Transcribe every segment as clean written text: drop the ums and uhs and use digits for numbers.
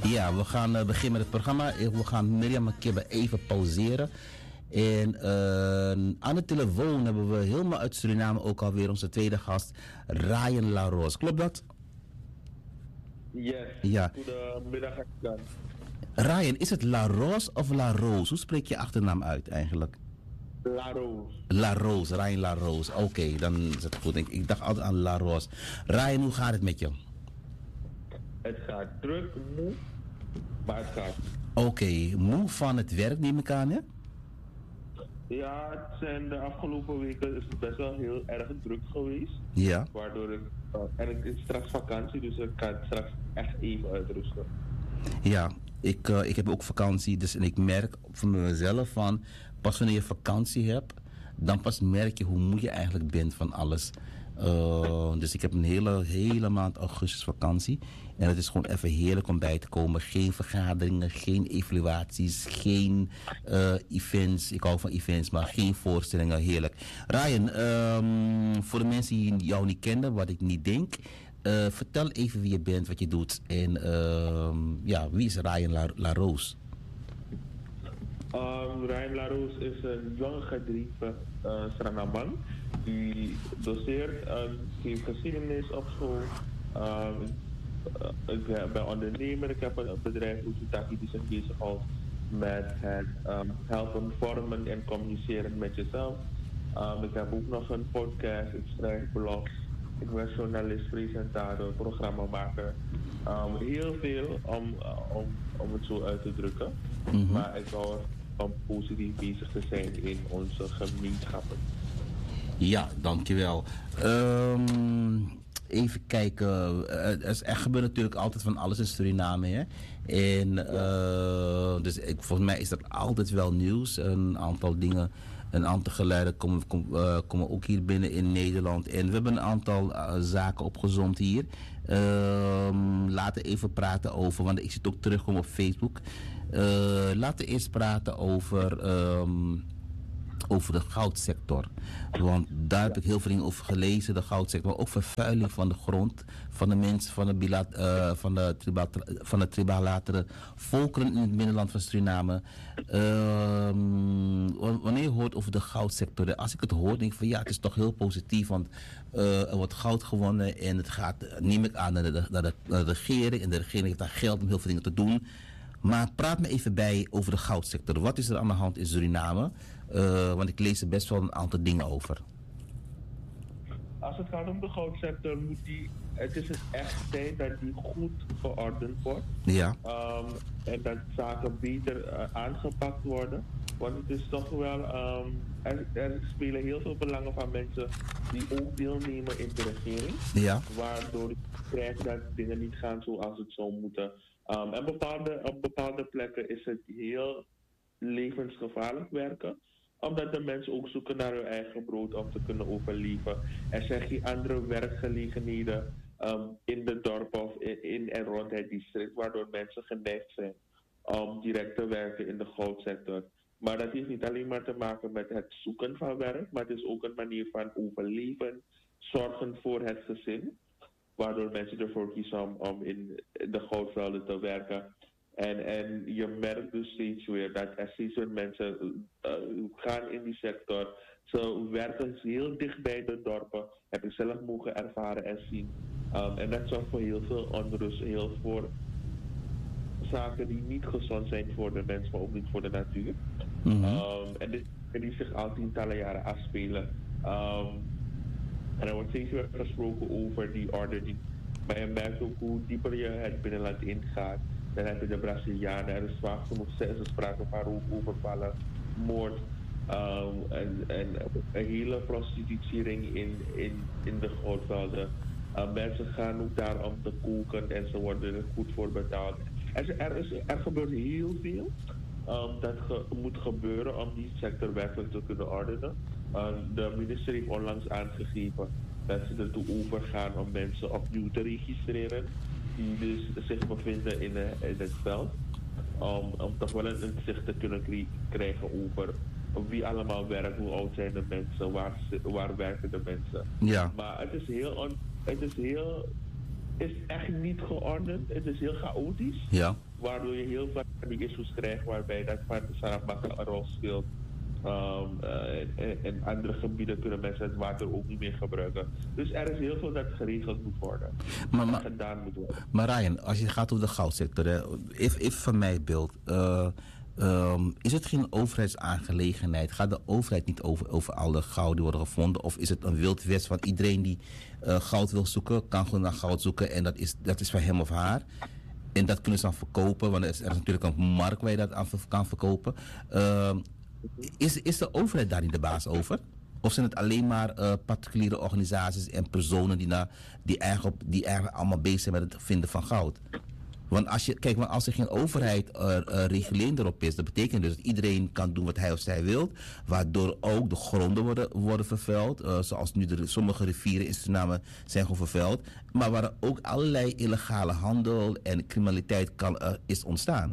Ja, we gaan beginnen met het programma. We gaan Mirjam Makeba even pauzeren. En aan de telefoon hebben we helemaal uit Suriname ook alweer onze tweede gast, Ryan LaRose. Klopt dat? Yes. Ja. Goedemiddag, dan. Ryan, is het LaRose of LaRose? Hoe spreek je achternaam uit eigenlijk? LaRose. LaRose, Ryan LaRose. Oké, dan is het goed. Ik dacht altijd aan LaRose. Ryan, hoe gaat het met je? Het gaat druk, moe, maar het gaat. Oké, moe van het werk neem ik aan, hè? Ja, het zijn de afgelopen weken is het best wel heel erg druk geweest. Ja. Waardoor ik, en het is straks vakantie, dus ik kan straks echt even uitrusten. Ja, ik heb ook vakantie, dus en ik merk van mezelf van, pas wanneer je vakantie hebt, dan pas merk je hoe moe je eigenlijk bent van alles. Dus ik heb een hele maand augustus vakantie. En het is gewoon even heerlijk om bij te komen. Geen vergaderingen, geen evaluaties, geen events. Ik hou van events, maar geen voorstellingen. Heerlijk. Ryan, voor de mensen die jou niet kennen, wat ik niet denk. Vertel even wie je bent, wat je doet. En ja, wie is Ryan LaRose? Ryan LaRose is een jonge gedreven Surinaman. Die doseert, geeft geschiedenis op school. Ik ben ondernemer, ik heb een bedrijf Oetsutaki die zich bezighoudt met het helpen vormen en communiceren met jezelf. Ik heb ook nog een podcast, ik schrijf blogs, ik ben journalist, presentator, programmamaker. Heel veel om het zo uit te drukken. Mm-hmm. Maar ik hou om positief bezig te zijn in onze gemeenschappen. Ja, dankjewel. Even kijken. Er gebeurt natuurlijk altijd van alles in Suriname. Hè? En dus volgens mij is dat altijd wel nieuws. Een aantal dingen, een aantal geluiden komen ook hier binnen in Nederland. En we hebben een aantal zaken opgezomd hier. Laten we even praten over, want ik zit ook terugkomen op Facebook. Laten we eerst praten over de goudsector. Want daar heb ik heel veel dingen over gelezen, de goudsector. Maar ook vervuiling van de grond, van de mensen, van de tribalatere volkeren in het binnenland van Suriname. Wanneer je hoort over de goudsector, als ik het hoor, denk ik van ja, het is toch heel positief. Want er wordt goud gewonnen en het gaat, neem ik aan, naar de regering. En de regering heeft daar geld om heel veel dingen te doen. Maar praat me even bij over de goudsector. Wat is er aan de hand in Suriname? Want ik lees er best wel een aantal dingen over. Als het gaat om de goudsector, het is echt tijd dat die goed geordend wordt. Ja. En dat zaken beter aangepakt worden. Want het is toch wel, er spelen heel veel belangen van mensen die ook deelnemen in de regering. Ja. Waardoor je krijgt dat dingen niet gaan zoals het zou moeten. En op bepaalde plekken is het heel levensgevaarlijk werken. Omdat de mensen ook zoeken naar hun eigen brood om te kunnen overleven. Er zijn geen andere werkgelegenheden in de dorpen of in en rond het district. Waardoor mensen geneigd zijn om direct te werken in de goudsector. Maar dat heeft niet alleen maar te maken met het zoeken van werk. Maar het is ook een manier van overleven. Zorgen voor het gezin. Waardoor mensen ervoor kiezen om in de goudvelden te werken. En je merkt dus steeds weer dat er steeds meer mensen gaan in die sector. Ze werken heel dicht bij de dorpen. Heb ik zelf mogen ervaren en zien. En dat zorgt voor heel veel onrust. Heel voor zaken die niet gezond zijn voor de mens, maar ook niet voor de natuur. Mm-hmm. En die zich al tientallen jaren afspelen. En er wordt steeds weer gesproken over die ordening. Maar je merkt ook hoe dieper je het binnenland ingaat. Dan heb je de Brazilianen. Er is vaak genoeg sprake van overvallen, moord. En een hele prostitutiering in de goudvelden. Mensen gaan ook daar om te koken en ze worden er goed voor betaald. Er gebeurt heel veel dat moet gebeuren om die sector werkelijk te kunnen ordenen. De minister heeft onlangs aangegeven dat ze ertoe overgaan om mensen opnieuw te registreren die dus zich bevinden in het veld. Om toch wel een inzicht te kunnen krijgen over wie allemaal werkt, hoe oud zijn de mensen, waar werken de mensen. Ja. Maar het is heel is echt niet geordend. Het is heel chaotisch. Ja. Waardoor je heel vaak die issues krijgt waarbij dat van de Sarabaka een rol speelt. In andere gebieden kunnen mensen het water ook niet meer gebruiken. Dus er is heel veel dat geregeld moet worden. En gedaan moet worden. Maar Ryan, als je gaat over de goudsector, even van mij beeld. Is het geen overheidsaangelegenheid? Gaat de overheid niet over alle goud die worden gevonden? Of is het een wild west van iedereen die goud wil zoeken, kan gewoon naar goud zoeken en dat is van hem of haar? En dat kunnen ze dan verkopen, want er is natuurlijk een markt waar je dat aan kan verkopen. Is de overheid daar niet de baas over? Of zijn het alleen maar particuliere organisaties en personen die eigenlijk allemaal bezig zijn met het vinden van goud? Want als er geen overheid regulering erop is, dat betekent dus dat iedereen kan doen wat hij of zij wil, waardoor ook de gronden worden vervuild, zoals nu sommige rivieren in Suriname zijn gewoon vervuild, maar waar er ook allerlei illegale handel en criminaliteit is ontstaan.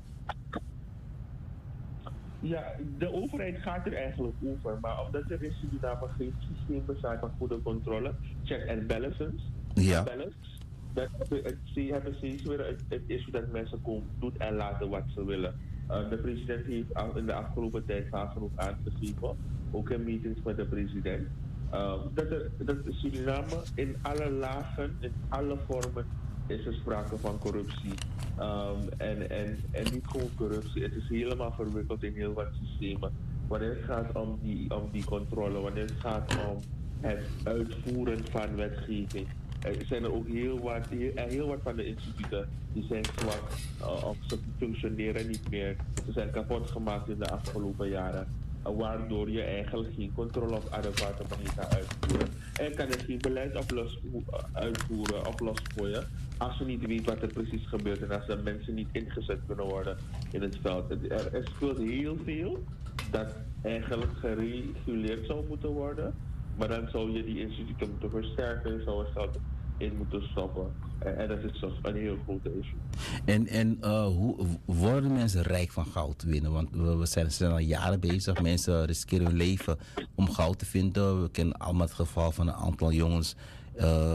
Ja, de overheid gaat er eigenlijk over, maar omdat er in Suriname geen systeem bestaat van goede controle, check and balances, ja. Ze hebben steeds weer het issue dat mensen doen en laten wat ze willen. De president heeft in de afgelopen tijd vaak genoeg aangegeven, ook in meetings met de president, dat Suriname in alle lagen, in alle vormen, is er sprake van corruptie. En niet gewoon corruptie, het is helemaal verwikkeld in heel wat systemen. Wanneer het gaat om die controle, wanneer het gaat om het uitvoeren van wetgeving, zijn er ook heel wat van de instituten die zijn zwak, of ze functioneren niet meer. Ze zijn kapot gemaakt in de afgelopen jaren. Waardoor je eigenlijk geen controle op adequate manier kan uitvoeren. En kan er geen beleid uitvoeren of losgooien als je niet weet wat er precies gebeurt en als de mensen niet ingezet kunnen worden in het veld. Er speelt heel veel dat eigenlijk gereguleerd zou moeten worden, maar dan zou je die instituten moeten versterken, zou er geld in moeten stoppen. En dat is dus een heel grote issue. En hoe worden mensen rijk van goud winnen? Want we zijn al jaren bezig. Mensen riskeren hun leven om goud te vinden. We kennen allemaal het geval van een aantal jongens